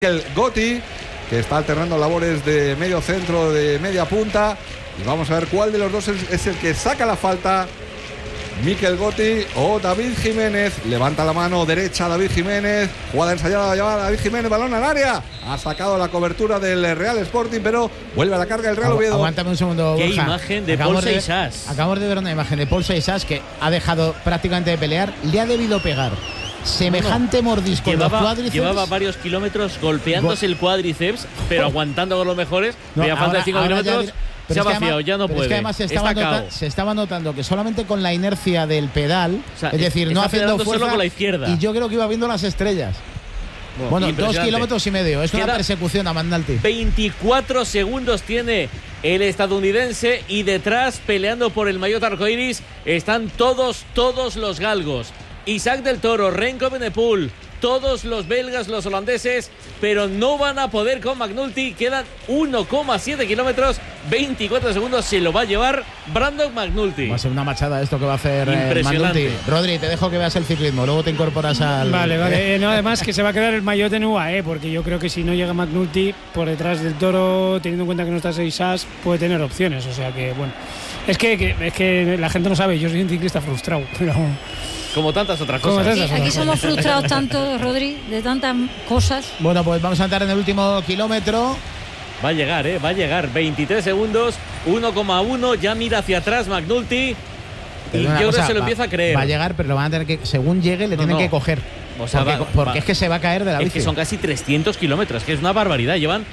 El Gotti, que está alternando labores de medio centro, de media punta, y vamos a ver cuál de los dos es el que saca la falta. Mikel Gotti o David Jiménez. Levanta la mano derecha David Jiménez, jugada ensayada, lleva David Jiménez, balón al área, ha sacado la cobertura del Real Sporting, pero vuelve a la carga el Real Oviedo. Aguántame un segundo, Qué Borja. imagen de Paul Seixas. Acabamos de ver una imagen de Paul Seixas que ha dejado prácticamente de pelear, le ha debido pegar semejante mordisco en los cuádriceps. Llevaba varios kilómetros golpeándose el cuádriceps, pero aguantando con los mejores. Veía falta de 5 kilómetros. Se ha vaciado, ya no puede. Es que además se estaba notando que solamente con la inercia del pedal, o sea, es decir, no haciendo fuerza, con la izquierda. Y yo creo que iba viendo las estrellas. Bueno, 2 kilómetros y medio. Es una persecución a Magnalti. 24 segundos tiene el estadounidense y detrás, peleando por el maillot arcoiris, están todos los galgos. Isaac del Toro, Renko Benepul, todos los belgas, los holandeses, pero no van a poder con Magnulti. Quedan 1,7 kilómetros, 24 segundos, se lo va a llevar Brandon Magnulti. Va a ser una machada esto que va a hacer Magnulti. Rodri, te dejo que veas el ciclismo, luego te incorporas al... Vale. No, además que se va a quedar el maillot en UAE, porque yo creo que si no llega Magnulti por detrás del Toro, teniendo en cuenta que no está Seixas, puede tener opciones. O sea que, bueno, es que la gente no sabe, yo soy un ciclista frustrado, pero... Como tantas otras cosas. Sí, aquí somos frustrados tanto, Rodri, de tantas cosas. Bueno, pues vamos a entrar en el último kilómetro. Va a llegar. 23 segundos, 1,1. Ya mira hacia atrás Magnulti. Y yo creo que se lo empieza a creer. Va a llegar, pero lo van a tener que, según llegue, le tienen que coger. O sea, porque es que se va a caer de la bici. Es que son casi 300 kilómetros, que es una barbaridad. Llevan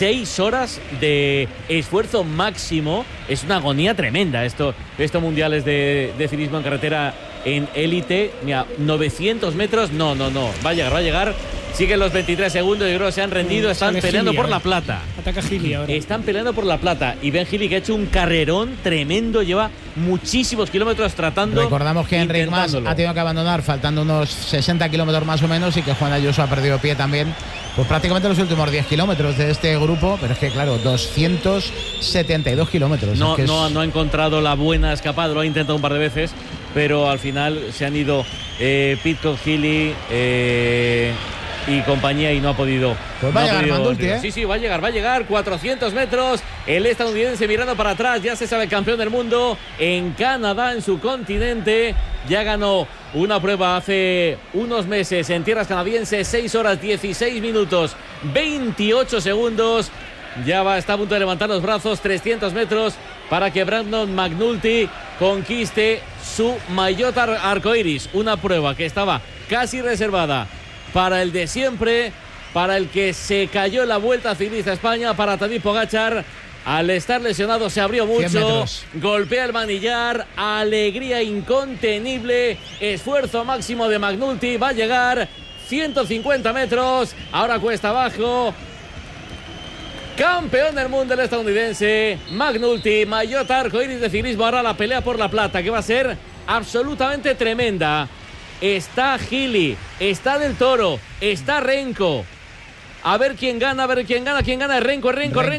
6 horas de esfuerzo máximo. Es una agonía tremenda estos mundiales de ciclismo en carretera en élite. Mira, 900 metros. No. Va a llegar. Siguen los 23 segundos. Yo creo que se han rendido. Están peleando por la plata. Ataca Gili ahora. Están peleando por la plata. Y Ben Gili, que ha hecho un carrerón tremendo. Lleva muchísimos kilómetros tratando. Recordamos que Enric Mas ha tenido que abandonar faltando unos 60 kilómetros más o menos, y que Juan Ayuso ha perdido pie también. Pues prácticamente los últimos 10 kilómetros de este grupo. Pero es que, claro, 272 kilómetros. No ha encontrado la buena escapada. Lo ha intentado un par de veces, pero al final se han ido Pidcock, Gili y compañía, y no ha podido. Pues va a llegar Magnulti, ¿eh? Sí, va a llegar. 400 metros. El estadounidense mirando para atrás. Ya se sabe campeón del mundo en Canadá, en su continente. Ya ganó una prueba hace unos meses en tierras canadienses. 6 horas, 16 minutos, 28 segundos. Está a punto de levantar los brazos. 300 metros para que Brandon Magnulti conquiste su maillot arcoiris. Una prueba que estaba casi reservada para el de siempre, para el que se cayó en la Vuelta Ciclista a España, para Tadej Pogačar. Al estar lesionado se abrió mucho, golpea el manillar, alegría incontenible, esfuerzo máximo de Magnulti, va a llegar 150 metros, ahora cuesta abajo. Campeón del mundo el estadounidense Magnulti, maillot arcoiris de ciclismo. Ahora la pelea por la plata, que va a ser absolutamente tremenda. Está Gili, está Del Toro, está Renko. A ver quién gana. Renko.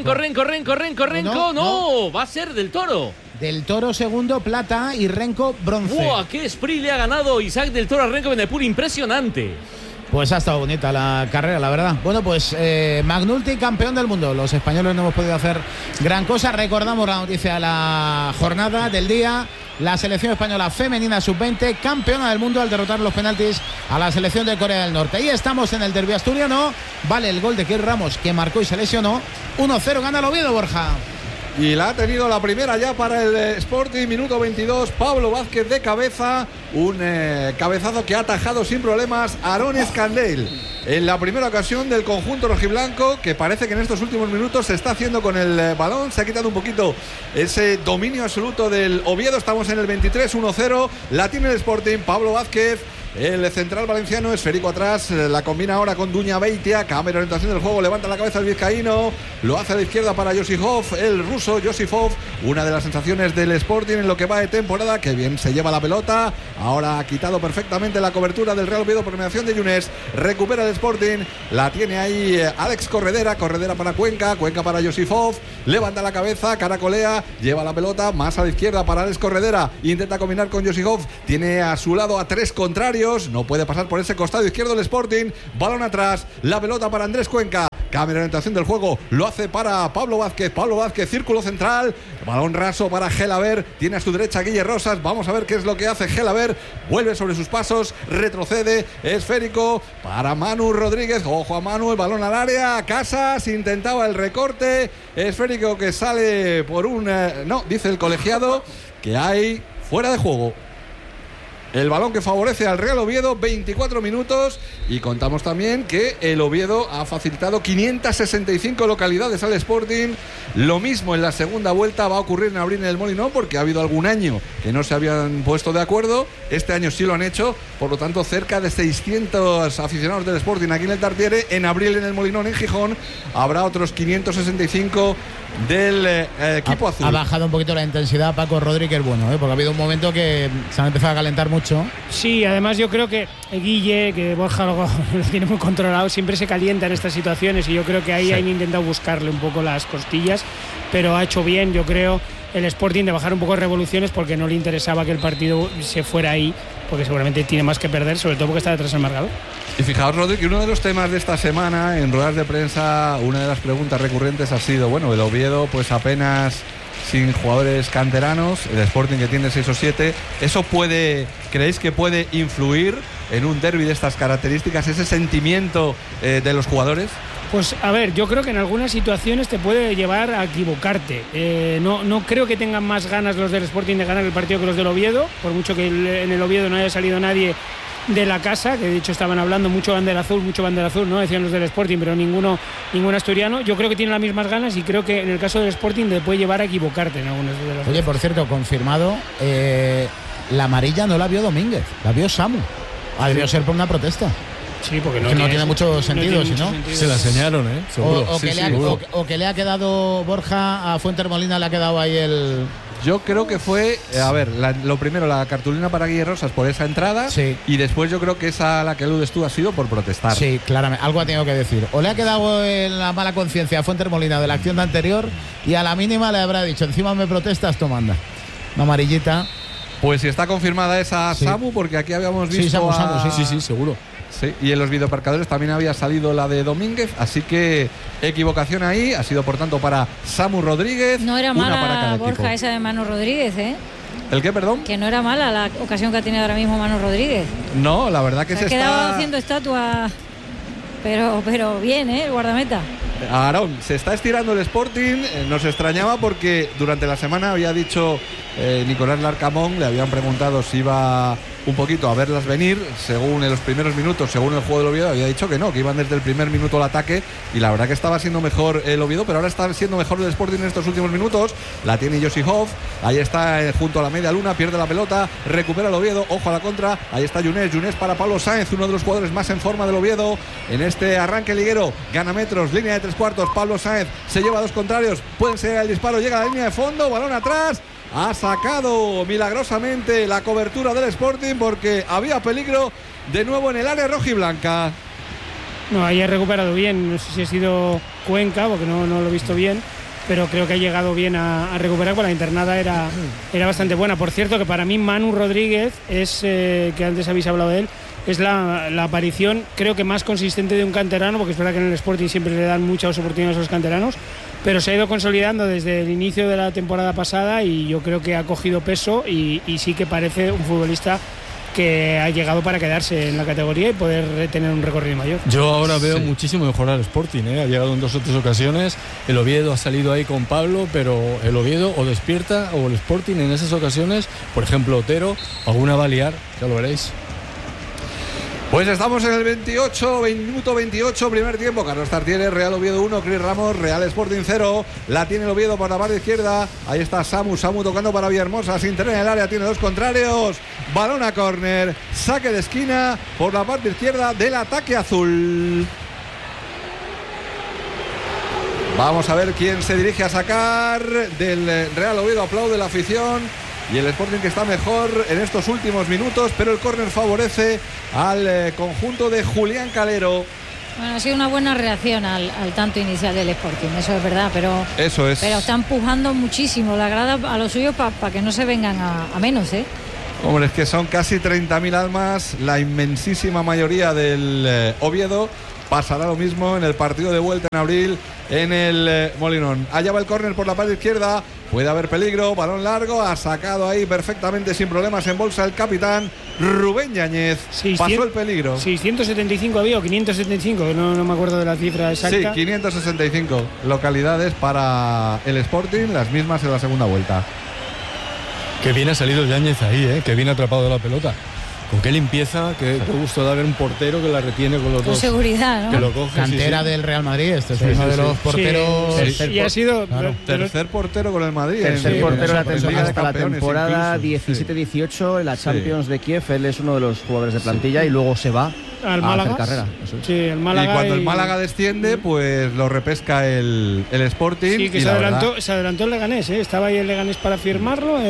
No, va a ser Del Toro. Del Toro segundo, plata, y Renko bronce. ¡Wow! ¡Qué sprint le ha ganado Isaac Del Toro a Renko Benepul! Impresionante. Pues ha estado bonita la carrera, la verdad. Bueno, pues Magnulti, campeón del mundo. Los españoles no hemos podido hacer gran cosa. Recordamos la noticia de la jornada del día. La selección española femenina sub-20, campeona del mundo al derrotar los penaltis a la selección de Corea del Norte. Y estamos en el derbi asturiano. Vale el gol de Kir Ramos, que marcó y se lesionó. 1-0 gana el Oviedo, Borja. Y la ha tenido la primera ya para el Sporting, minuto 22, Pablo Vázquez de cabeza, un cabezazo que ha atajado sin problemas Aaron Escandell. En la primera ocasión del conjunto rojiblanco, que parece que en estos últimos minutos se está haciendo con el balón, se ha quitado un poquito ese dominio absoluto del Oviedo. Estamos en el 23, 1-0, la tiene el Sporting, Pablo Vázquez. El central valenciano, esférico atrás, la combina ahora con Duña Beitia, cambia la orientación del juego, levanta la cabeza el vizcaíno, lo hace a la izquierda para Josifov, el ruso Josifov, una de las sensaciones del Sporting en lo que va de temporada, que bien se lleva la pelota, ahora ha quitado perfectamente la cobertura del Real Oviedo por mediación de Yunes, recupera el Sporting, la tiene ahí Alex Corredera para Cuenca para Josifov, levanta la cabeza, caracolea, lleva la pelota más a la izquierda para Alex Corredera, intenta combinar con Josifov, tiene a su lado a 3 contrarios, no puede pasar por ese costado izquierdo el Sporting, balón atrás, la pelota para Andrés Cuenca, cambia la orientación del juego, lo hace para Pablo Vázquez, círculo central, balón raso para Gelaber, tiene a su derecha Guille Rosas, vamos a ver qué es lo que hace Gelaber, vuelve sobre sus pasos, retrocede, esférico para Manu Rodríguez, ojo a Manu, el balón al área, Casas intentaba el recorte, esférico que sale por no, dice el colegiado que hay fuera de juego. El balón que favorece al Real Oviedo, 24 minutos, y contamos también que el Oviedo ha facilitado 565 localidades al Sporting. Lo mismo en la segunda vuelta va a ocurrir en abril en el Molinón, porque ha habido algún año que no se habían puesto de acuerdo. Este año sí lo han hecho, por lo tanto cerca de 600 aficionados del Sporting aquí en el Tartiere. En abril en el Molinón en Gijón habrá otros 565 del equipo azul. Ha bajado un poquito la intensidad Paco Rodríguez, bueno, porque ha habido un momento que se han empezado a calentar mucho. Sí, además yo creo que Guille, que Borja lo tiene muy controlado, siempre se calienta en estas situaciones, y yo creo que ahí han intentado buscarle un poco las costillas, pero ha hecho bien, yo creo, el Sporting de bajar un poco de revoluciones, porque no le interesaba que el partido se fuera ahí, porque seguramente tiene más que perder, sobre todo porque está detrás del marcador. Y fijaos, Rodri, que uno de los temas de esta semana en ruedas de prensa, una de las preguntas recurrentes ha sido, bueno, el Oviedo pues apenas sin jugadores canteranos, el Sporting que tiene 6 o 7, ¿eso creéis que puede influir en un derbi de estas características, ese sentimiento de los jugadores? Pues a ver, yo creo que en algunas situaciones te puede llevar a equivocarte. No creo que tengan más ganas los del Sporting de ganar el partido que los del Oviedo, por mucho que en el Oviedo no haya salido nadie de la casa, que de hecho estaban hablando mucho bandera azul, ¿no? Decían los del Sporting, pero ningún asturiano. Yo creo que tienen las mismas ganas, y creo que en el caso del Sporting te puede llevar a equivocarte en algunas de las. Oye, por cierto, confirmado, la amarilla no la vio Domínguez, la vio Samu. Ha debido ser por una protesta. Sí, porque no tiene mucho sentido, si no. Se la enseñaron, seguro. O que le ha quedado Borja a Fuentermolina, le ha quedado ahí el. Yo creo que fue, lo primero, la cartulina para Guille Rosas por esa entrada, sí. Y después yo creo que esa a la que aludes tú ha sido por protestar. Sí, claramente, algo ha tenido que decir. O le ha quedado en la mala conciencia a Fuentermolina de la acción de anterior, y a la mínima le habrá dicho, encima me protestas, toma, anda. Una amarillita. Pues si está confirmada esa, sí. Samu, porque aquí habíamos visto Samu, sí, seguro. Sí, y en los videomarcadores también había salido la de Domínguez, así que equivocación ahí, ha sido por tanto para Samu Rodríguez. No era una mala, para cada Borja, equipo. esa de Manu Rodríguez, ¿eh? ¿El qué, perdón? Que no era mala la ocasión que tiene ahora mismo Manu Rodríguez. No, la verdad que se ha quedado haciendo estatua, pero bien, el guardameta. Aarón, se está estirando el Sporting, nos extrañaba porque durante la semana había dicho Nicolás Larcamón, le habían preguntado si iba un poquito a verlas venir, según en los primeros minutos, según el juego del Oviedo, había dicho que no, que iban desde el primer minuto al ataque, y la verdad que estaba siendo mejor el Oviedo, pero ahora está siendo mejor el Sporting en estos últimos minutos. La tiene Josifov, ahí está junto a la media luna, pierde la pelota, recupera el Oviedo, ojo a la contra, ahí está Yunes para Pablo Sáenz, uno de los jugadores más en forma del Oviedo en este arranque liguero, gana metros, línea de 3/4, Pablo Sáenz se lleva a 2 contrarios, puede ser el disparo, llega a la línea de fondo, balón atrás. Ha sacado milagrosamente la cobertura del Sporting porque había peligro de nuevo en el área rojiblanca. No, ahí ha recuperado bien, no sé si ha sido Cuenca, porque no lo he visto bien, pero creo que ha llegado bien a recuperar, porque la internada era bastante buena. Por cierto, que para mí Manu Rodríguez es, que antes habéis hablado de él, es la aparición creo que más consistente de un canterano, porque es verdad que en el Sporting siempre le dan muchas oportunidades a los canteranos, pero se ha ido consolidando desde el inicio de la temporada pasada, y yo creo que ha cogido peso y sí que parece un futbolista que ha llegado para quedarse en la categoría y poder tener un recorrido mayor. Yo ahora veo muchísimo mejor al Sporting, ha llegado en 2 o 3 ocasiones, el Oviedo ha salido ahí con Pablo, pero el Oviedo o despierta, o el Sporting en esas ocasiones, por ejemplo Otero, alguna va a liar, ya lo veréis. Pues estamos en el minuto 28, primer tiempo. Carlos Tartiere, Real Oviedo 1, Cris Ramos, Real Sporting 0. La tiene el Oviedo por la parte izquierda. Ahí está Samu tocando para Villahermosa, sin tener en el área, tiene 2 contrarios. Balón a córner, saque de esquina por la parte izquierda del ataque azul. Vamos a ver quién se dirige a sacar del Real Oviedo. Aplaude la afición. Y el Sporting que está mejor en estos últimos minutos, pero el córner favorece al conjunto de Julián Calero. Bueno, ha sido una buena reacción al tanto inicial del Sporting, eso es verdad, pero eso es. Pero está empujando muchísimo la grada a lo suyo para que no se vengan a menos, ¿eh? Hombre, es que son casi 30.000 almas, la inmensísima mayoría del Oviedo. Pasará lo mismo en el partido de vuelta en abril en el Molinón. Allá va el córner por la parte izquierda. Puede haber peligro. Balón largo. Ha sacado ahí perfectamente sin problemas en bolsa el capitán Rubén Yáñez. Pasó el peligro. 675 había o 575. No me acuerdo de la cifra exacta. Sí, 565 localidades para el Sporting. Las mismas en la segunda vuelta. Qué bien ha salido Yáñez ahí, qué bien atrapado de la pelota. Con qué limpieza, qué gusto da ver un portero que la retiene con los dos. Con seguridad, ¿no? Que lo coge, cantera del Real Madrid. Este es uno de los porteros. Y ha sido tercer portero con el Madrid. Tercer portero de la Liga de hasta la Campeones temporada incluso. 17-18 en la Champions de Kiev. Él es uno de los jugadores de plantilla y luego se va al a Málaga. hacer carrera. Eso es. Sí, el Málaga. Y cuando el Málaga desciende, pues lo repesca el Sporting. Sí, que y se adelantó el Leganés, ¿eh? Estaba ahí el Leganés para firmarlo.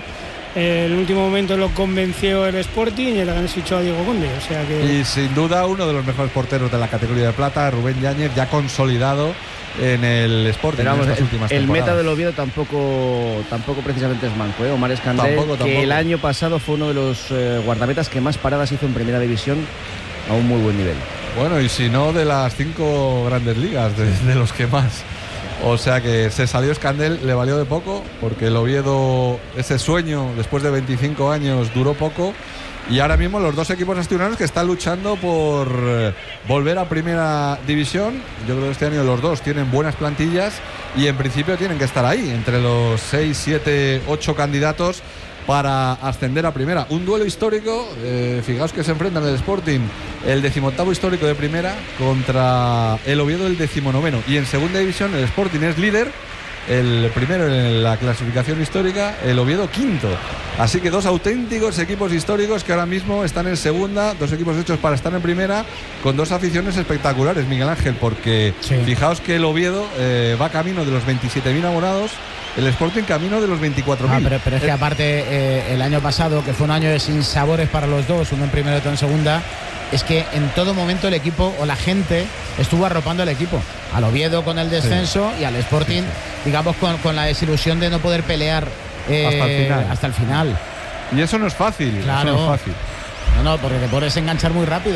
En el último momento lo convenció el Sporting y el Leganés fichó a Diego Conde. O sea que... Y sin duda uno de los mejores porteros de la categoría de plata, Rubén Yáñez, ya consolidado en el Sporting. Pero vamos, en estas últimas el temporadas. meta del Oviedo tampoco precisamente es manco, ¿eh? Omar Escandel, Tampoco. que el año pasado fue uno de los guardametas que más paradas hizo en primera división a un muy buen nivel. Bueno, y si no, de las 5 grandes ligas, de los que más. O sea que se salió Escandel, le valió de poco, porque el Oviedo, ese sueño después de 25 años duró poco. Y ahora mismo los dos equipos asturianos que están luchando por volver a primera división. Yo creo que este año los dos tienen buenas plantillas y en principio tienen que estar ahí, entre los 6, 7, 8 candidatos para ascender a primera. Un duelo histórico, fijaos que se enfrentan el Sporting, el 18º histórico de primera, contra el Oviedo, el 19º. Y en segunda división el Sporting es líder, el primero en la clasificación histórica, el Oviedo quinto. Así que dos auténticos equipos históricos que ahora mismo están en segunda, dos equipos hechos para estar en primera, con dos aficiones espectaculares, Miguel Ángel, porque fijaos que el Oviedo va camino de los 27.000 abonados, el Sporting camino de los 24.000. Pero es que aparte el año pasado, que fue un año de sinsabores para los dos, uno en primera y otro en segunda, es que en todo momento el equipo o la gente estuvo arropando al equipo, al Oviedo con el descenso y al Sporting, digamos, con la desilusión de no poder pelear hasta el final. Y eso no es fácil. Claro. Eso no es fácil. No, porque te puedes enganchar muy rápido.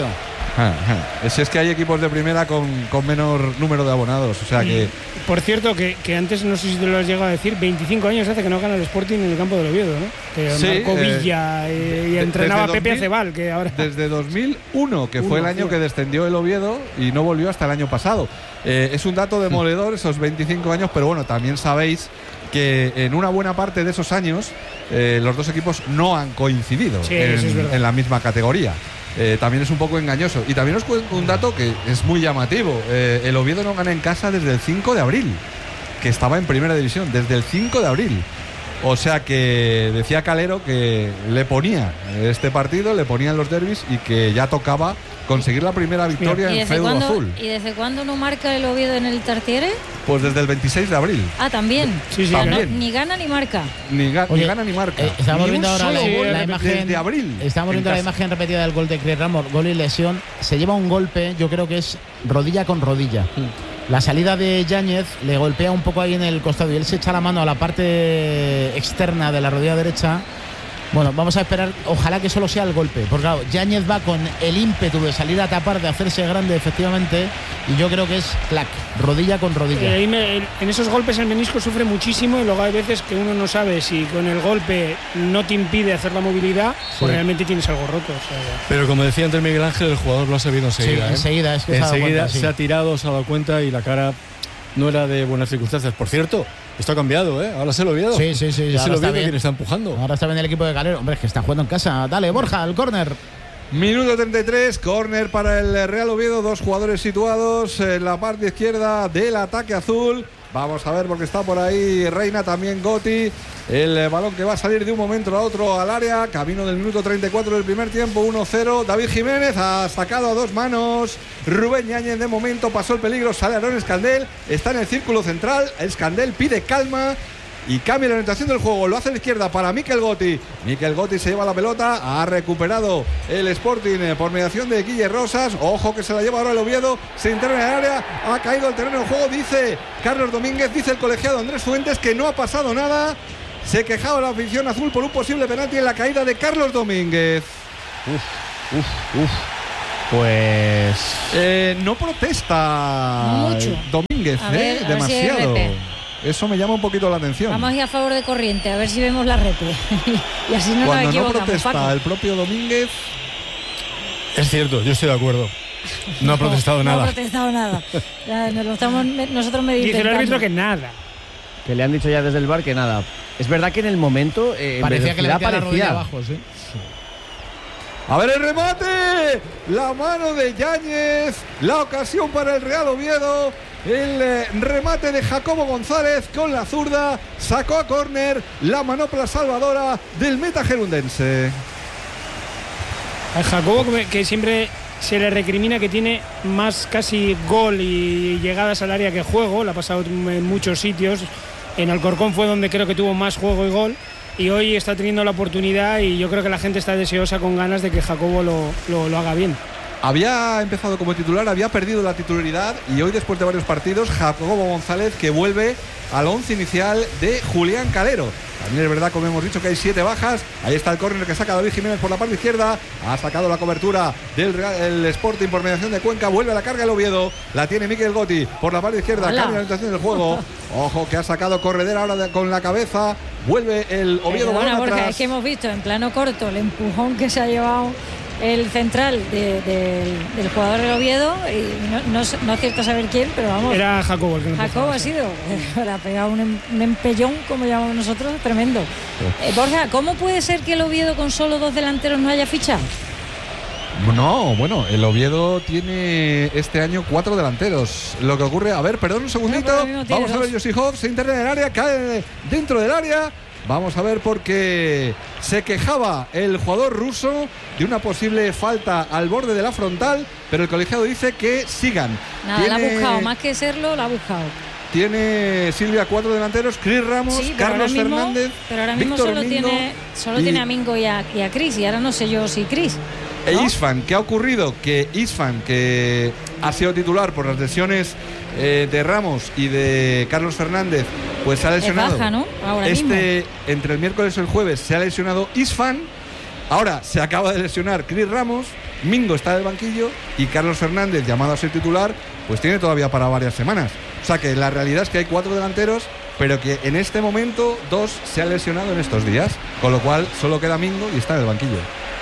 Si es que hay equipos de primera con menor número de abonados, o sea que... Por cierto, que antes no sé si te lo has llegado a decir, 25 años hace que no gana el Sporting en el campo del Oviedo, ¿no? Que marcó Villa y entrenaba a Pepe Acebal, que ahora... Desde 2001, que fue el año que descendió el Oviedo y no volvió hasta el año pasado. Es un dato demoledor esos 25 años, pero bueno, también sabéis que en una buena parte de esos años los dos equipos no han coincidido en la misma categoría. También es un poco engañoso. Y también os cuento un dato que es muy llamativo. El Oviedo no gana en casa desde el 5 de abril, que estaba en primera división, desde el 5 de abril. O sea que decía Calero que le ponía este partido, le ponían los derbis y que ya tocaba conseguir la primera victoria en feudo azul. ¿Y desde cuándo no marca el Oviedo en el Tartiere? Pues desde el 26 de abril. Ah, también. Sí, también. No, ni gana ni marca. Ni gana ni marca. Estamos viendo ahora la imagen desde abril. Estamos viendo la imagen repetida del gol de Chris Ramos, gol y lesión. Se lleva un golpe, yo creo que es rodilla con rodilla. La salida de Yáñez le golpea un poco ahí en el costado y él se echa la mano a la parte externa de la rodilla derecha. Bueno, vamos a esperar, ojalá que solo sea el golpe, porque claro, Yáñez va con el ímpetu de salir a tapar, de hacerse grande efectivamente, y yo creo que es clac, rodilla con rodilla. En esos golpes el menisco sufre muchísimo y luego hay veces que uno no sabe si con el golpe no te impide hacer la movilidad o realmente tienes algo roto. O sea, pero como decía antes Miguel Ángel, el jugador lo ha sabido enseguida. Sí, enseguida, es que enseguida se ha tirado, se ha dado cuenta y la cara no era de buenas circunstancias. Por cierto, esto ha cambiado, ¿eh? Ahora se lo Oviedo. Sí. Es el Oviedo quien está empujando. Ahora está bien el equipo de Calero. Hombre, es que está jugando en casa. Dale, Borja, el córner. Minuto 33, córner para el Real Oviedo. Dos jugadores situados en la parte izquierda del ataque azul. Vamos a ver porque está por ahí Reina, también Gotti. El balón que va a salir de un momento a otro al área. Camino del minuto 34 del primer tiempo. 1-0. David Jiménez ha sacado a 2 manos. Rubén Yáñez de momento pasó el peligro. Sale Aaron Escandel. Está en el círculo central. Escandel pide calma y cambia la orientación del juego. Lo hace a la izquierda para Mikel Gotti. Mikel Gotti se lleva la pelota. Ha recuperado el Sporting por mediación de Guille Rosas. Ojo que se la lleva ahora el Oviedo. Se interna en el área. Ha caído el terreno del juego. Dice Carlos Domínguez, dice el colegiado Andrés Fuentes que no ha pasado nada. Se quejaba la afición azul por un posible penalti en la caída de Carlos Domínguez. Pues no protesta No mucho. Domínguez, A ver demasiado. si es Eso me llama un poquito la atención. Vamos a ir a favor de corriente, a ver si vemos la repe. Y así no Cuando nos no equivocamos, protesta Paco. el propio Domínguez. Es cierto, yo estoy de acuerdo. No ha protestado No nada. ha protestado nada. Ya, nos lo estamos nosotros medio Dice el inventando. árbitro que nada. que le han dicho ya desde el bar que nada. Es verdad que en el momento Parecía que le metía la rodilla parecía. abajo, sí. A ver el remate. La mano de Yáñez. La ocasión para el Real Oviedo. El remate de Jacobo González con la zurda. Sacó a córner la manopla salvadora del meta gerundense. Al Jacobo, que siempre se le recrimina que tiene más casi gol y llegadas al área que juego. La ha pasado en muchos sitios. En Alcorcón fue donde creo que tuvo más juego y gol. Y hoy está teniendo la oportunidad y yo creo que la gente está deseosa con ganas de que Jacobo lo haga bien. Había empezado como titular, había perdido la titularidad y hoy, después de varios partidos, Jacobo González que vuelve al 11 inicial de Julián Calero. También es verdad, como hemos dicho, que hay 7 bajas. Ahí está el córner que saca David Jiménez por la parte izquierda. Ha sacado la cobertura del Sporting por mediación de Cuenca. Vuelve a la carga el Oviedo. La tiene Mikel Gotti por la parte izquierda. Hola. Cambia la orientación del juego. Ojo que ha sacado Corredera ahora con la cabeza. Vuelve el Oviedo. Bueno, balón Borja, atrás. es que hemos visto en plano corto el empujón que se ha llevado el central del jugador del Oviedo. Y no es cierto saber quién, pero vamos. Era Jacobo el que no Jacobo ha sido, le ha pegado un empellón, como llamamos nosotros, tremendo. Borja, ¿cómo puede ser que el Oviedo con solo 2 delanteros no haya fichado? No, bueno, el Oviedo tiene este año 4 delanteros. Lo que ocurre, a ver, perdón un segundito. pero ahora mismo tiene Vamos a ver, 2. Josihov se interna en el área, cae dentro del área. Vamos a ver porque se quejaba el jugador ruso de una posible falta al borde de la frontal, pero el colegiado dice que sigan. Nada, la ha buscado, más que serlo, la ha buscado. Tiene Silvia 4 delanteros, Cris Ramos, Sí, pero Carlos ahora mismo, Fernández, pero ahora mismo Víctor solo Mingo tiene a Mingo y a Cris, y ahora no sé yo si Cris. E ¿no? Isfan. ¿Qué ha ocurrido? Que Isfan, que ha sido titular por las lesiones de Ramos y de Carlos Fernández, pues se ha lesionado. baja, ¿no? Ahora mismo. Entre el miércoles y el jueves se ha lesionado Isfan. Ahora se acaba de lesionar Cris Ramos. Mingo está en el banquillo y Carlos Fernández, llamado a ser titular, pues tiene todavía para varias semanas. O sea que la realidad es que hay 4 delanteros, pero que en este momento 2 se han lesionado en estos días, con lo cual solo queda Mingo y está en el banquillo.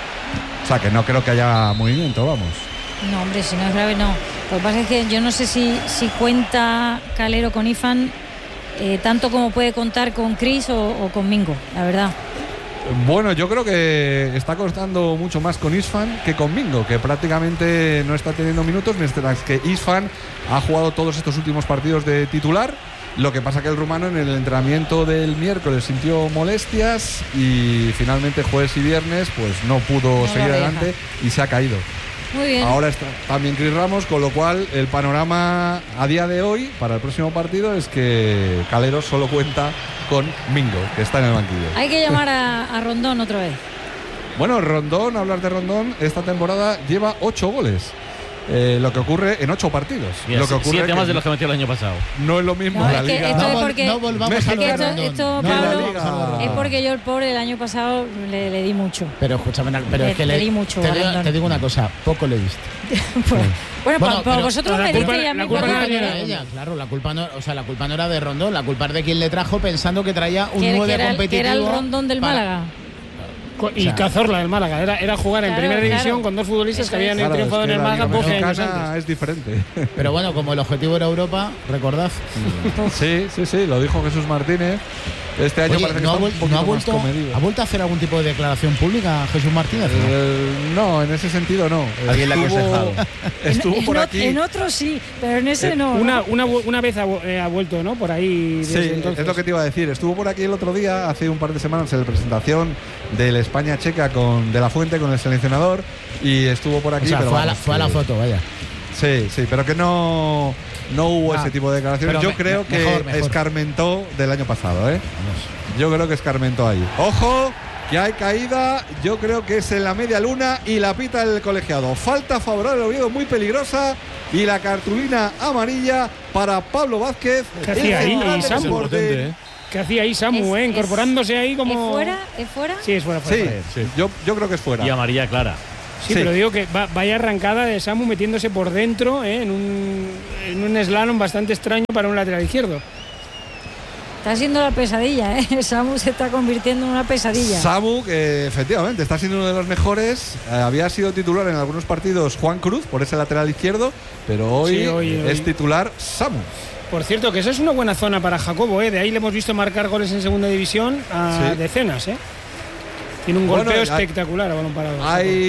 O sea que no creo que haya movimiento, vamos. No, hombre, si no es grave, no. Lo que pasa es que yo no sé si cuenta Calero con Ifan tanto como puede contar con Cris o con Mingo, la verdad. Bueno, yo creo que está costando mucho más con Isfan que con Mingo, que prácticamente no está teniendo minutos, mientras que Isfan ha jugado todos estos últimos partidos de titular. Lo que pasa que el rumano en el entrenamiento del miércoles sintió molestias y finalmente jueves y viernes pues no pudo seguir lo deja. adelante y se ha caído. Muy bien. Ahora está también Cris Ramos, con lo cual el panorama a día de hoy para el próximo partido es que Calero solo cuenta con Mingo, que está en el banquillo. Hay que llamar a Rondón otra vez. Bueno, Rondón, hablar de Rondón, esta temporada lleva 8 goles. Lo que ocurre en 8 partidos. Mira, Lo que ocurre 7 que más de los que metió el año pasado. no es lo mismo No, la es que liga. esto es porque- no volvamos México. a lo de Esto, Rondón. esto, No, Pablo, la liga. es porque yo el pobre el año pasado le di mucho. Pero escúchame, pero Le- es que le di mucho a Rondón. te digo una cosa, poco le diste. Bueno, Bueno, por pero- vosotros pero me la culpa- disteis y a mí la culpa poco, no La era culpa pero- no era ella, claro, la culpa no, o sea, la culpa no era de Rondón, la culpa es de quien le trajo pensando que traía un que 9 era, competitivo. que era el Rondón del para- Málaga. Y O sea, Cazorla del Málaga. Era jugar en Claro, primera división claro. con 2 futbolistas Eso que habían es. Claro, triunfado es en que el la Málaga liga 12 años mexicana antes. es diferente. Pero bueno, como el objetivo era Europa, recordad. Sí, lo dijo Jesús Martínez. Este año Oye, parece que ¿no está un poquito ha más comedido. ¿Ha vuelto a hacer algún tipo de declaración pública Jesús Martínez? No, en ese sentido no. Alguien le ha aconsejado. Estuvo por aquí. En otros sí, pero en ese no. Una vez ha vuelto, ¿no? Por ahí. Sí, Desde entonces. es lo que te iba a decir. Estuvo por aquí el otro día, hace un par de semanas, en la presentación del España-Checa con De La Fuente, con el seleccionador, y estuvo por aquí. O sea, pero fue, vamos, fue a la foto, vaya. Sí, pero que no hubo ese tipo de declaraciones. Yo creo que mejor. escarmentó del año pasado, ¿eh? Yo creo que escarmentó ahí. ¡Ojo! Que hay caída, yo creo que es en la media luna y la pita el colegiado. Falta favorable al Oviedo, muy peligrosa, y la cartulina amarilla para Pablo Vázquez. ¿Qué hacía ahí, Samu? Potente, ¿eh? ¿Qué hacía ahí Samu, incorporándose ahí como. ¿Es fuera? Sí, es fuera. Sí, yo creo que es fuera. Y amarilla clara. Sí, pero digo que vaya arrancada de Samu metiéndose por dentro en un slalom bastante extraño para un lateral izquierdo. Está siendo la pesadilla, ¿eh? Samu se está convirtiendo en una pesadilla. Samu, que efectivamente está siendo uno de los mejores. Había sido titular en algunos partidos Juan Cruz por ese lateral izquierdo, pero hoy es titular Samu. Por cierto, que esa es una buena zona para Jacobo, ¿eh? De ahí le hemos visto marcar goles en segunda división a decenas, ¿eh? Tiene un golpeo espectacular a balón parado.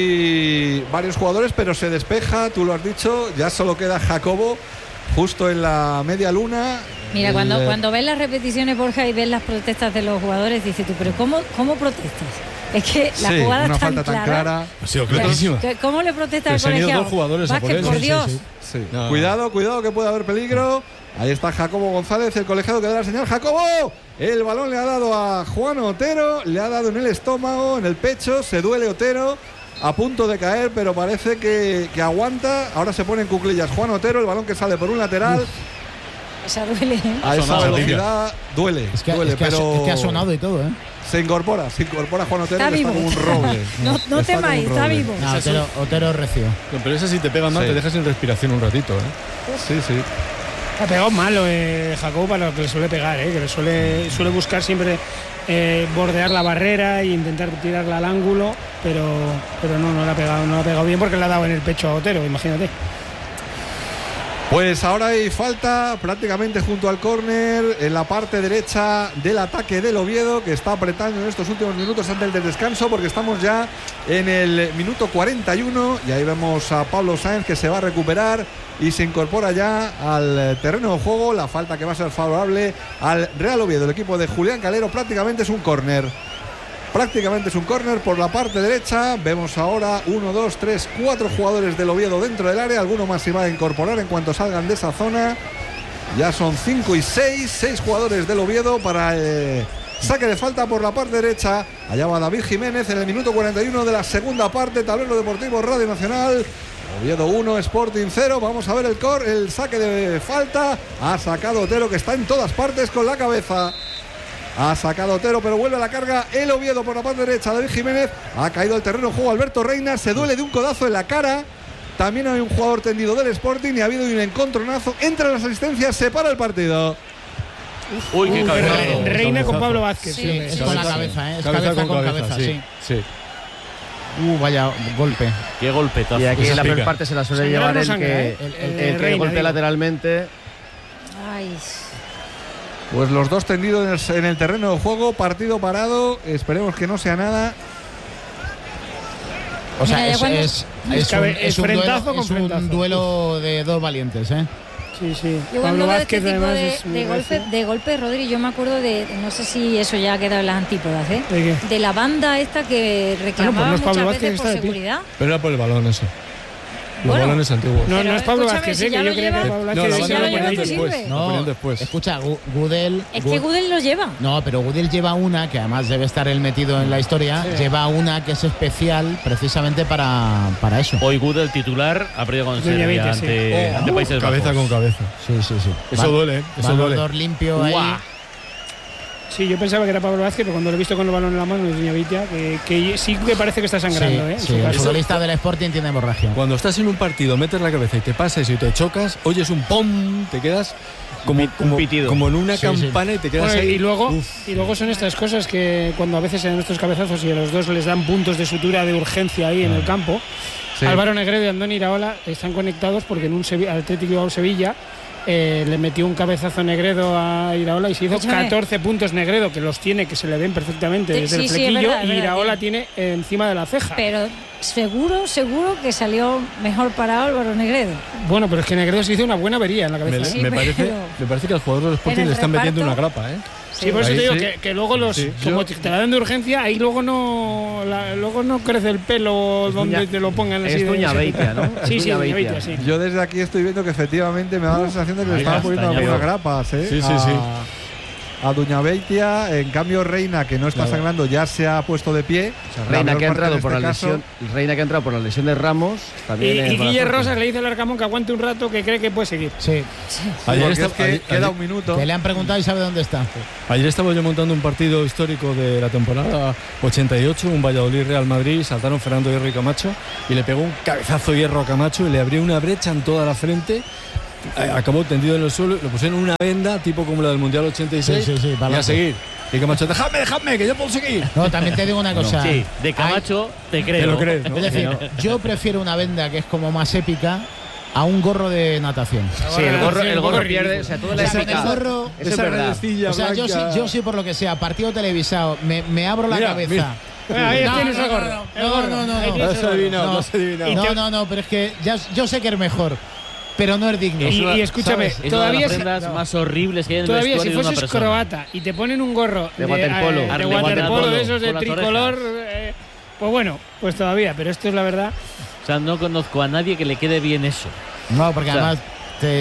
Hay varios jugadores, pero se despeja, tú lo has dicho, ya solo queda Jacobo justo en la media luna. Mira, cuando ves las repeticiones, Borja, y ves las protestas de los jugadores, dices tú, pero ¿cómo protestas? Es que la jugada una es tan falta tan clara. Ha sido clarísima. ¿Cómo le protesta al Se han ido colegiado? dos jugadores a por Vázquez, él. por Dios. Sí. No. Cuidado que puede haber peligro. Ahí está Jacobo González, el colegiado que da la señal. ¡Jacobo! El balón le ha dado a Juan Otero, le ha dado en el estómago, en el pecho. Se duele Otero, a punto de caer, pero parece que aguanta. Ahora se pone en cuclillas Juan Otero, el balón que sale por un lateral. Esa duele, ¿eh? A esa velocidad duele, Es que ha sonado y todo, ¿eh? Se incorpora Juan Otero, Está que está vivo. como un roble. No temáis, está vivo. No, Otero recio. No, pero esa si te pega mal, Sí. te dejas sin respiración un ratito, ¿eh? Sí. Ha pegado malo Jacobo para lo que le suele pegar, que le suele buscar siempre bordear la barrera e intentar tirarla al ángulo, pero no le ha pegado bien porque le ha dado en el pecho a Otero, imagínate. Pues ahora hay falta prácticamente junto al córner en la parte derecha del ataque del Oviedo, que está apretando en estos últimos minutos antes del descanso, porque estamos ya en el minuto 41 y ahí vemos a Pablo Sáenz, que se va a recuperar y se incorpora ya al terreno de juego. La falta que va a ser favorable al Real Oviedo, el equipo de Julián Calero. Prácticamente es un córner por la parte derecha. Vemos ahora 1, 2, 3, 4 jugadores del Oviedo dentro del área. Alguno más se va a incorporar en cuanto salgan de esa zona. Ya son 5 y 6 jugadores del Oviedo para el saque de falta por la parte derecha. Allá va David Jiménez en el minuto 41 de la segunda parte. Tablero Deportivo Radio Nacional. Oviedo 1, Sporting 0. Vamos a ver el saque de falta. Ha sacado Otero, que está en todas partes con la cabeza. Ha sacado Otero, pero vuelve a la carga el Oviedo por la parte derecha. David Jiménez ha caído al terreno de juego. Alberto Reina se duele de un codazo en la cara. También hay un jugador tendido del Sporting y ha habido un encontronazo entre las asistencias. Se para el partido. Uy, qué cabeza. Reina con Pablo Vázquez. Sí. Es con la cabeza, ¿eh? Es Cabeza con cabeza, sí. sí. Vaya golpe. Qué golpetazo. Y aquí Eso en la pica. primera parte se la suele Sangrar llevar no el sangra, que, el que Reina, golpea digo. lateralmente. Ay. Pues los dos tendidos en el terreno de juego. Partido parado. Esperemos que no sea nada. O sea, Mira, ya cuando- es un frentazo duelo, con es un frentazo. duelo de dos valientes, ¿eh? Sí. Yo Pablo cuando veo Vázquez este tipo además de, es muy recio. de golpes, Rodri, yo me acuerdo de, no sé si eso ya ha quedado en las antípodas, ¿eh? ¿De qué? De la banda esta que reclamaba no es Pablo muchas Vázquez, veces está por de pie. seguridad. Pero era por el balón eso. Los Bueno. balones antiguos. No, Pero no es Pablo escúchame, Vázquez, si que ya yo lo creía que lleva- era Pablo No, Vázquez. la si van ya a lo poner lleva, ¿te después. sirve? La ponían después. Escucha, Gudel. Es que Gudel lo lleva. No, pero Gudel lleva una, que además debe estar él metido en la historia, lleva una que es especial precisamente para eso. Hoy Gudel titular ha perdido con Doña Serbia Vitia, sí. ante Países Cabeza Bajos. con cabeza. Sí. Eso duele, ¿eh? Eso Balón duele. d'Or limpio ahí. Guau. Sí, yo pensaba que era Pablo Vázquez, pero cuando lo he visto con el balón en la mano es Doña Vitia, que sí que parece que está sangrando, ¿eh? En Sí, su el caso. futbolista del Sporting tiene hemorragia. Cuando estás en un partido, metes la cabeza y te pasas y te chocas, oyes un pom, te quedas como en una Sí, sí. campana y te quedas Bueno, ahí. y luego Uf. son estas cosas que cuando a veces se dan estos cabezazos y a los dos les dan puntos de sutura de urgencia ahí en el campo. Sí. Álvaro Negredo y Andoni Iraola están conectados porque en un Atlético Bilbao Sevilla le metió un cabezazo Negredo a Iraola y se hizo Escúchame. 14 puntos Negredo, que los tiene, que se le ven perfectamente Sí, desde sí, el sí, flequillo, es verdad, y Iraola sí. tiene encima de la ceja. Pero seguro que salió mejor para Álvaro Negredo. Bueno, pero es que Negredo se hizo una buena avería en la cabeza. Sí, me pero- parece que al jugador del Sporting en el le están metiendo reparto- una grapa, ¿eh? Sí, por eso Ahí te digo sí. que luego Sí. como te la dan de urgencia, ahí luego no crece el pelo donde Duña- te lo pongan así. es de- Duña Beitia, ¿no? Sí, Es sí, Duña Duña Beitia. Beitia, sí. Yo desde aquí estoy viendo que efectivamente me da la sensación de que le Ahí estaban está, poniendo Castañago. algunas grapas, ¿eh? Sí, sí, sí. A Duña Beitia. En cambio, Reina, que no está Claro. sangrando, ya se ha puesto de pie. La Reina peor que ha parte entrado en por la este caso- lesión, Reina que ha entrado por la lesión de Ramos, Y, también es y mala Guille suerte. Rosas le dice al Arcamón que aguante un rato, que cree que puede seguir. Sí, Porque es estaba- que queda un minuto. que le han preguntado y sabe dónde está. Ayer estaba yo montando un partido histórico de la temporada 88, un Valladolid-Real Madrid, saltaron Fernando Hierro y Camacho y le pegó un cabezazo Hierro a Camacho y le abrió una brecha en toda la frente. Acabó tendido en el suelo, le pusieron una venda tipo como la del Mundial 86 Sí, sí, sí, y para a seguir. Y Camacho, dejadme, que yo puedo seguir. No, también te digo una cosa. Sí, de Camacho te creo. Te lo crees, ¿no? Es decir, yo prefiero una venda que es como más épica a un gorro de natación. Sí, el gorro ridículo. pierde, o sea, toda la O sea, épica. con el gorro- Eso es verdad. redecilla O sea, blanca. yo sí por lo que sea, partido televisado, me abro la Mira, cabeza. mira. Ahí No, tienes no, el gorro. no, el no, gorro. no, no, Ahí no. tienes Lo el has gorro. adivinado, lo has adivinado. No, pero es que yo sé que es mejor, pero no es digno. Y escúchame, ¿sabes? Es todavía una de si- las prendas más horribles que hay en el Todavía si vestuario de una fueses persona. croata y te ponen un gorro De waterpolo. de De waterpolo, waterpolo, de esos de con las tricolor, orejas. pues bueno, pues todavía, pero esto es la verdad. O sea, no conozco a nadie que le quede bien eso. No, porque O sea, además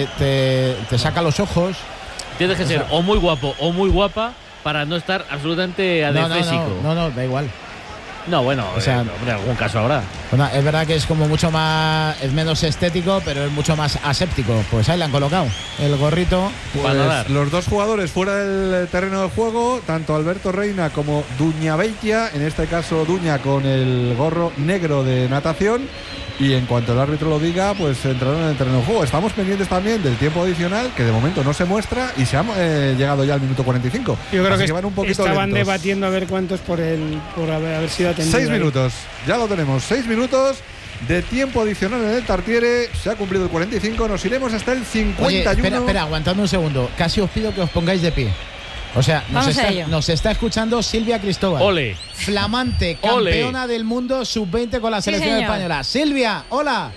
te saca los ojos. Tienes que ser o muy guapo o muy guapa para no estar absolutamente adefésico. No, da igual. No, bueno, O sea, hombre, algún caso habrá. Bueno, es verdad que es como mucho más, es menos estético, pero es mucho más aséptico. Pues ahí le han colocado el gorrito. Para nadar. Pues los dos jugadores fuera del terreno de juego, tanto Alberto Reina como Duña Beitia, en este caso Duña con el gorro negro de natación. Y en cuanto el árbitro lo diga, pues entrarán en el terreno de juego. Estamos pendientes también del tiempo adicional, que de momento no se muestra, y se ha llegado ya al minuto 45. Yo creo Así que van un poquito estaban lentos. debatiendo a ver cuántos por haber sido atendido. 6 ahí. minutos, ya lo tenemos, 6 minutos de tiempo adicional en el Tartiere. Se ha cumplido el 45, nos iremos hasta el 51. Oye, espera, aguantadme un segundo. Casi os pido que os pongáis de pie. O sea, Vamos a ello. nos está escuchando Silvia Cristóbal. Ole. Flamante Ole. campeona del mundo sub-20 con la Sí, selección señor. española. Silvia, hola.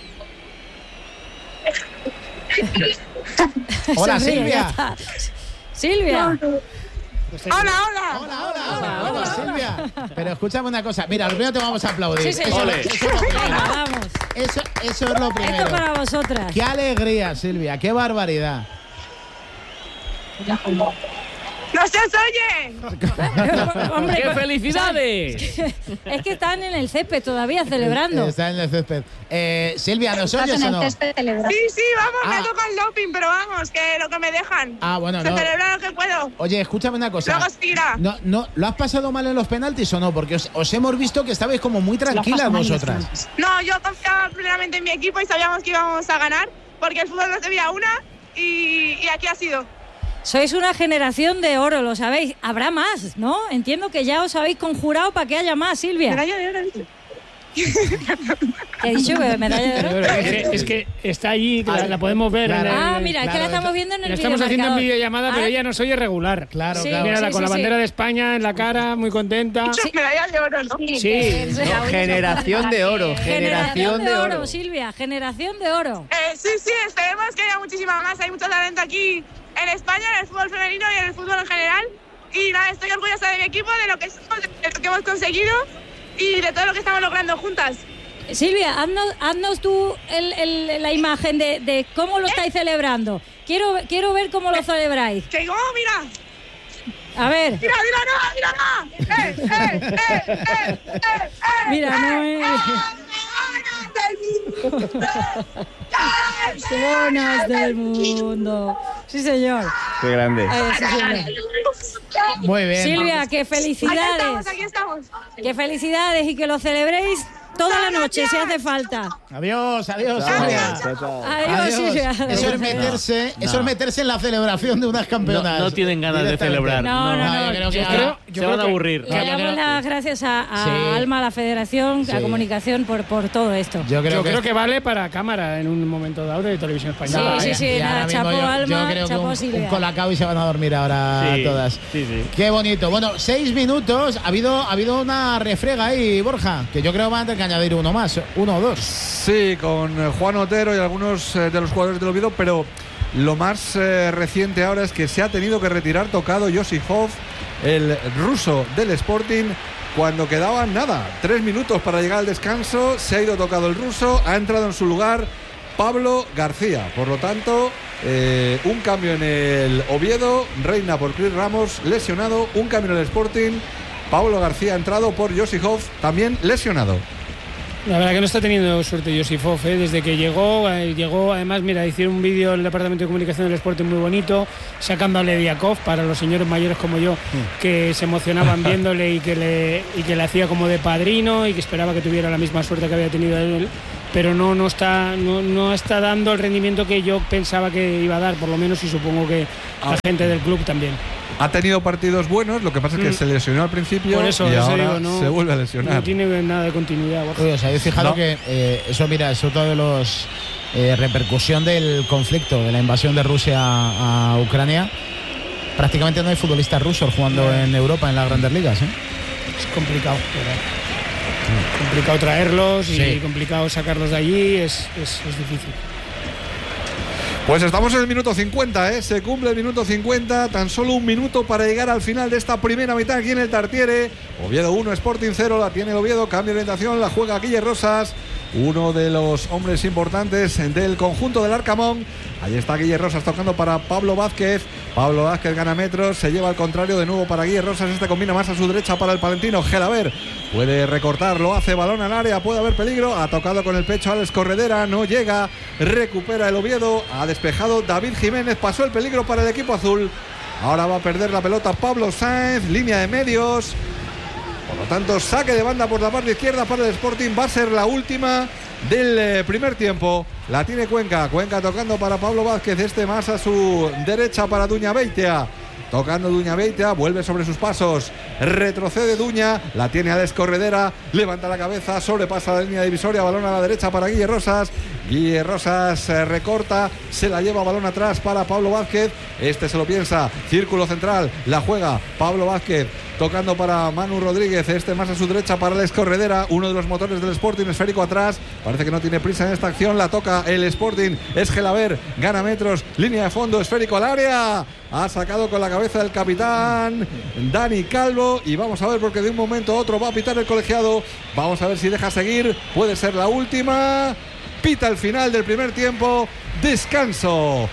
Hola, Sonríe, Silvia. ya está. Silvia. Hola, Silvia. Pero escúchame una cosa. Mira, lo primero te vamos a aplaudir. Sí, señor. Ole. Eso es lo primero. Venga, vamos. Eso es lo Esto primero. para vosotras. Qué alegría, Silvia. Qué barbaridad. ¡No se os oye! Hombre, ¡Qué felicidades! es que están en el césped todavía celebrando. Está en el césped. Silvia, ¿nos oyes o no? Sí, vamos, me Ah. toca el doping, pero vamos, que lo que me dejan. Ah, bueno, Se no. celebra lo que puedo. Oye, escúchame una cosa. Luego seguirá. No, ¿lo has pasado mal en los penaltis o no? Porque os hemos visto que estabais como muy tranquilas vosotras. No, yo confiaba plenamente en mi equipo y sabíamos que íbamos a ganar, porque el fútbol no se veía una y aquí ha sido. Sois una generación de oro, lo sabéis. Habrá más, ¿no? Entiendo que ya os habéis conjurado para que haya más, Silvia. Medalla de oro, dice. ¿Qué he dicho? ¿Que medalla de oro? Es que está allí, la podemos ver. Claro. en el- Ah, mira, es que la estamos viendo en el La estamos haciendo en videomarcador. videollamada, pero Ah, ella nos oye regular. Claro, Sí, claro. Mírala, sí, con sí, la sí. bandera de España en la cara, muy contenta. Medalla de oro, ¿no? Sí. No, generación de oro, Generación de oro, Silvia. Generación de oro. Sí, esperemos que haya muchísima más. Hay mucho talento aquí en España, en el fútbol femenino y en el fútbol en general. Y nada, estoy orgullosa de mi equipo, de lo que somos, de lo que hemos conseguido y de todo lo que estamos logrando juntas. Silvia, haznos tú la imagen de cómo lo estáis celebrando. Quiero ver cómo lo celebráis. Que digo, oh, mira, A ver, mira, mira, no es... Zonas del mundo. Sí, señor. Qué grande. Sí, señor. Muy bien. Silvia, que Aquí felicidades. estamos. Que felicidades y que lo celebréis toda la noche si hace falta. Adiós, adiós, Chao, Silvia. Chao, chao. Adiós, Silvia. Eso es meterse en la celebración de unas campeonas. No tienen ganas de celebrar. No, yo creo que se van a aburrir. Le damos las gracias a Alma, a la Federación, a Comunicación por todo esto. Yo creo que vale para cámara en un momento dado de Televisión Española. Sí, nada, chapo Alma, yo creo chapo que Silvia. un colacao y se van a dormir ahora todas. Sí. Qué bonito. Bueno, 6 minutos. Ha habido una refrega ahí, Borja, que yo creo que van a tener que añadir uno más, 1 o 2. Sí, con Juan Otero y algunos de los jugadores del Oviedo, pero lo más reciente ahora es que se ha tenido que retirar tocado Josifov, el ruso del Sporting, cuando quedaban 3 minutos para llegar al descanso. Se ha ido tocado el ruso, ha entrado en su lugar Pablo García. Por lo tanto, un cambio en el Oviedo, Reina por Chris Ramos, lesionado. Un cambio en el Sporting, Pablo García ha entrado por Josifov, también lesionado. La verdad que no está teniendo suerte Josifov, desde que llegó, además, mira, hicieron un vídeo en el Departamento de Comunicación del Sporting muy bonito, sacando a Lediakov para los señores mayores como yo, que se emocionaban viéndole y que le hacía como de padrino y que esperaba que tuviera la misma suerte que había tenido él, pero no está dando el rendimiento que yo pensaba que iba a dar, por lo menos, y supongo que la gente del club también. Ha tenido partidos buenos, lo que pasa es que se lesionó al principio. Por eso, y ahora digo, se vuelve a lesionar. No tiene nada de continuidad. Oye, ¿os habéis fijado que eso, mira, es otro de los repercusión del conflicto, de la invasión de Rusia a Ucrania? Prácticamente no hay futbolistas rusos jugando en Europa, en las grandes ligas, ¿eh? Es complicado, complicado traerlos y complicado sacarlos de allí, es difícil. Pues estamos en el minuto 50, se cumple el minuto 50, tan solo un minuto para llegar al final de esta primera mitad aquí en el Tartiere. Oviedo 1, Sporting 0, la tiene el Oviedo, cambio de orientación, la juega Guille Rosas, uno de los hombres importantes del conjunto del Arcamón. Ahí está Guille Rosas tocando para Pablo Vázquez. Pablo Vázquez gana metros, se lleva al contrario de nuevo para Guille Rosas. Este combina más a su derecha para el palentino. Gelaber puede recortar, lo hace, balón al área, puede haber peligro. Ha tocado con el pecho Alex Corredera, no llega, recupera el Oviedo. Ha despejado David Jiménez, pasó el peligro para el equipo azul. Ahora va a perder la pelota Pablo Sáenz, línea de medios. Por lo tanto, saque de banda por la parte izquierda para el Sporting. Va a ser la última del primer tiempo. La tiene Cuenca tocando para Pablo Vázquez, este más a su derecha para Duña Beitia. Tocando Duña Beitia, vuelve sobre sus pasos, retrocede Duña, la tiene Alex Corredera, levanta la cabeza, sobrepasa la línea divisoria, balón a la derecha para Guille Rosas. Guille Rosas recorta, se la lleva, balón atrás para Pablo Vázquez. Este se lo piensa, círculo central, la juega Pablo Vázquez. Tocando para Manu Rodríguez, este más a su derecha para Alex Corredera, uno de los motores del Sporting, esférico atrás, parece que no tiene prisa en esta acción, la toca el Sporting, es Gelaber, gana metros, línea de fondo, esférico al área, ha sacado con la cabeza del capitán Dani Calvo, y vamos a ver porque de un momento a otro va a pitar el colegiado, vamos a ver si deja seguir, puede ser la última. Pita el final del primer tiempo. Descanso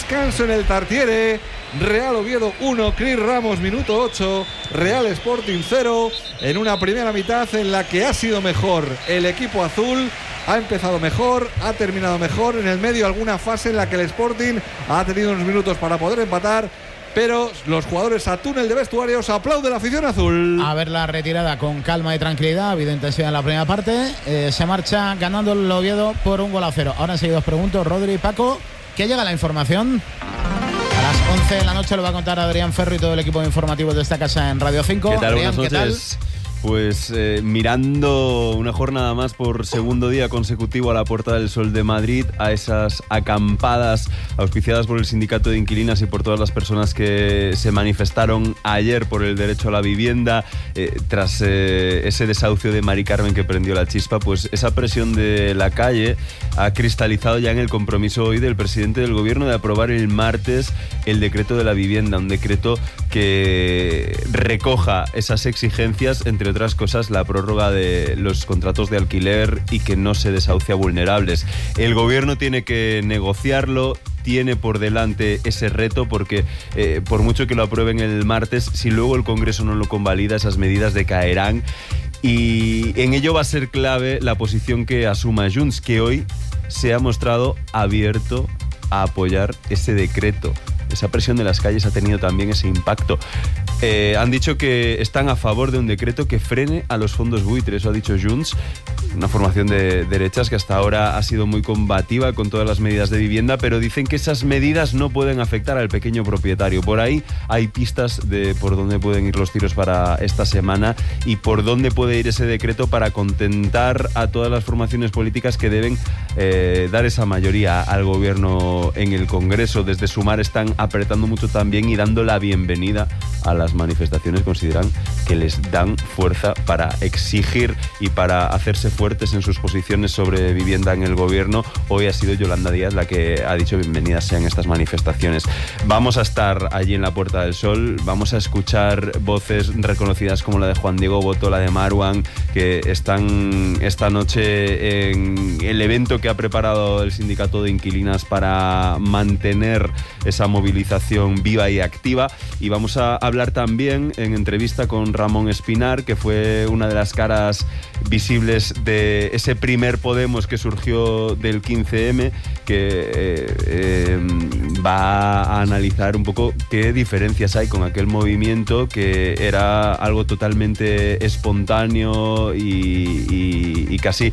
en el Tartiere. Real Oviedo 1, Chris Ramos minuto 8, Real Sporting 0, en una primera mitad en la que ha sido mejor el equipo azul. Ha empezado mejor, ha terminado mejor. En el medio alguna fase en la que el Sporting ha tenido unos minutos para poder empatar, pero los jugadores a túnel de vestuarios aplauden la afición azul. A ver la retirada con calma y tranquilidad, ha habido intensidad en la primera parte. Se marcha ganando el Oviedo por 1-0. Ahora enseguida os pregunto, Rodri y Paco, ¿qué llega la información? A las 11 de la noche lo va a contar Adrián Ferro y todo el equipo informativo de esta casa en Radio 5. ¿Qué tal? Adrián, Buenas noches. Pues mirando una jornada más por segundo día consecutivo a la Puerta del Sol de Madrid, a esas acampadas auspiciadas por el Sindicato de Inquilinas y por todas las personas que se manifestaron ayer por el derecho a la vivienda, tras ese desahucio de Mari Carmen que prendió la chispa, pues esa presión de la calle ha cristalizado ya en el compromiso hoy del presidente del Gobierno de aprobar el martes el decreto de la vivienda, un decreto que recoja esas exigencias, entre otras cosas, la prórroga de los contratos de alquiler y que no se desahucie a vulnerables. El Gobierno tiene que negociarlo, tiene por delante ese reto, porque por mucho que lo aprueben el martes, si luego el Congreso no lo convalida, esas medidas decaerán, y en ello va a ser clave la posición que asuma Junts, que hoy se ha mostrado abierto a apoyar ese decreto. Esa presión de las calles ha tenido también ese impacto. Han dicho que están a favor de un decreto que frene a los fondos buitres, eso ha dicho Junts, una formación de derechas que hasta ahora ha sido muy combativa con todas las medidas de vivienda, pero dicen que esas medidas no pueden afectar al pequeño propietario. Por ahí hay pistas de por dónde pueden ir los tiros para esta semana y por dónde puede ir ese decreto para contentar a todas las formaciones políticas que deben dar esa mayoría al gobierno en el Congreso. Desde Sumar están apretando mucho también y dando la bienvenida a las manifestaciones. Consideran que les dan fuerza para exigir y para hacerse fuertes en sus posiciones sobre vivienda en el gobierno. Hoy ha sido Yolanda Díaz la que ha dicho bienvenidas sean estas manifestaciones. Vamos a estar allí en la Puerta del Sol, vamos a escuchar voces reconocidas como la de Juan Diego Boto, la de Marwan, que están esta noche en el evento que ha preparado el sindicato de inquilinas para mantener esa movilización viva y activa. Y vamos a hablar también en entrevista con Ramón Espinar, que fue una de las caras visibles de ese primer Podemos que surgió del 15M, que va a analizar un poco qué diferencias hay con aquel movimiento que era algo totalmente espontáneo y casi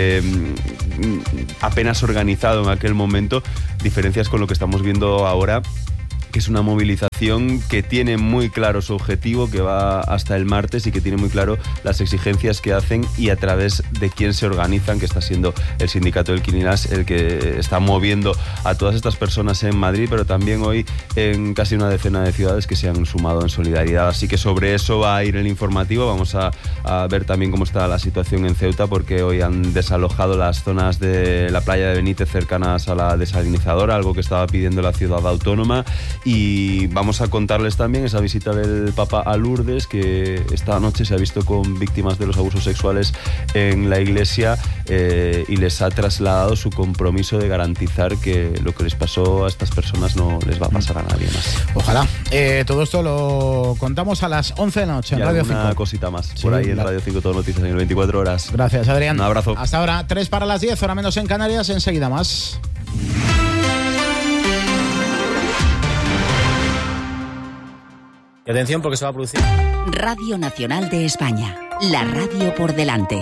apenas organizado en aquel momento, diferencias con lo que estamos viendo ahora, que es una movilización que tiene muy claro su objetivo, que va hasta el martes y que tiene muy claro las exigencias que hacen y a través de quién se organizan, que está siendo el sindicato del Quilinas el que está moviendo a todas estas personas en Madrid, pero también hoy en casi una decena de ciudades que se han sumado en solidaridad. Así que sobre eso va a ir el informativo. Vamos a ver también cómo está la situación en Ceuta, porque hoy han desalojado las zonas de la playa de Benítez cercanas a la desalinizadora, algo que estaba pidiendo la ciudad autónoma. Y vamos a contarles también esa visita del Papa a Lourdes, que esta noche se ha visto con víctimas de los abusos sexuales en la iglesia y les ha trasladado su compromiso de garantizar que lo que les pasó a estas personas no les va a pasar a nadie más. Ojalá. Todo esto lo contamos a las 11 de la noche en Radio 5. Una cosita más, por ahí en Radio 5, todo noticias en el 24 horas. Gracias, Adrián. Un abrazo. Hasta ahora, 3 para las 10, hora menos en Canarias, enseguida más. Atención porque se va a producir. Radio Nacional de España, la radio por delante.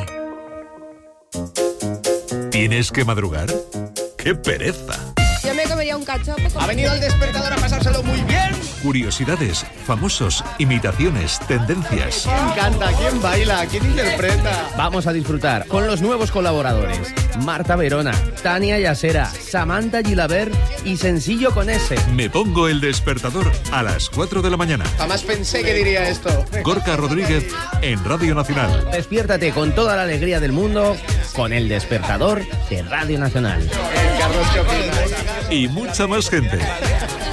¿Tienes que madrugar? ¡Qué pereza! Yo me comería un cachopo. Ha venido el despertador a pasárselo muy bien. Curiosidades, famosos, imitaciones, tendencias. ¿Quién canta? ¿Quién baila? ¿Quién interpreta? Vamos a disfrutar con los nuevos colaboradores: Marta Verona, Tania Yasera, Samantha Gilabert y Sencillo con S. Me pongo el despertador a las 4 de la mañana. Jamás pensé que diría esto. Gorka Rodríguez en Radio Nacional. Despiértate con toda la alegría del mundo con el despertador de Radio Nacional. Y mucha más gente.